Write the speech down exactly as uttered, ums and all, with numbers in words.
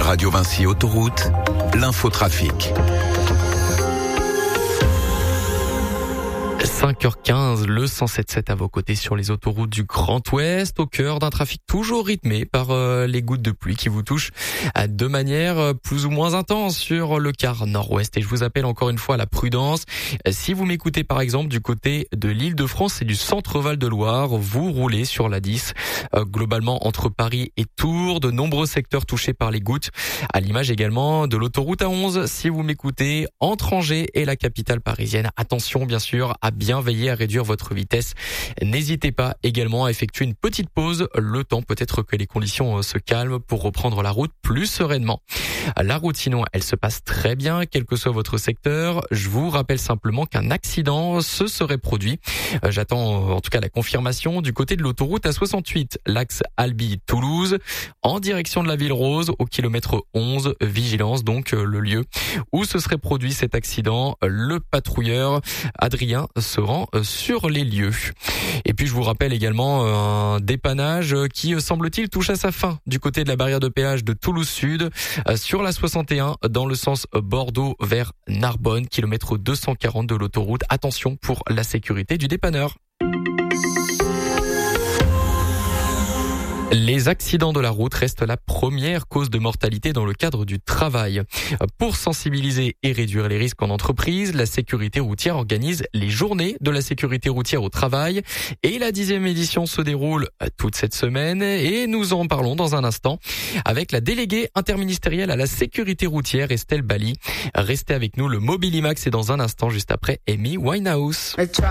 Radio Vinci Autoroute, l'infotrafic. cinq heures quinze, le cent sept virgule sept à vos côtés sur les autoroutes du Grand Ouest, au cœur d'un trafic toujours rythmé par euh, les gouttes de pluie qui vous touchent euh, de manière euh, plus ou moins intense sur le quart nord-ouest. Et je vous appelle encore une fois à la prudence. Euh, si vous m'écoutez par exemple du côté de l'Île-de-France et du centre Val-de-Loire, vous roulez sur l'A dix. Euh, globalement entre Paris et Tours, de nombreux secteurs touchés par les gouttes. À l'image également de l'autoroute A onze, si vous m'écoutez entre Angers et la capitale parisienne. Attention bien sûr à bien veiller à réduire votre vitesse. N'hésitez pas également à effectuer une petite pause, le temps peut-être que les conditions se calment pour reprendre la route plus sereinement. La route sinon, elle se passe très bien, quel que soit votre secteur. Je vous rappelle simplement qu'un accident se serait produit. J'attends en tout cas la confirmation du côté de l'autoroute A soixante-huit, l'axe Albi-Toulouse, en direction de la Ville Rose, au kilomètre onze. Vigilance donc, le lieu où se serait produit cet accident. Le patrouilleur Adrien se rend sur les lieux. Et puis je vous rappelle également un dépannage qui semble-t-il touche à sa fin du côté de la barrière de péage de Toulouse Sud sur la soixante et un dans le sens Bordeaux vers Narbonne, kilomètre deux cent quarante de l'autoroute. Attention pour la sécurité du dépanneur. Les accidents de la route restent la première cause de mortalité dans le cadre du travail. Pour sensibiliser et réduire les risques en entreprise, la sécurité routière organise les journées de la sécurité routière au travail et la dixième édition se déroule toute cette semaine et nous en parlons dans un instant avec la déléguée interministérielle à la sécurité routière Estelle Bali. Restez avec nous, le Mobilimax est dans un instant juste après Amy Winehouse.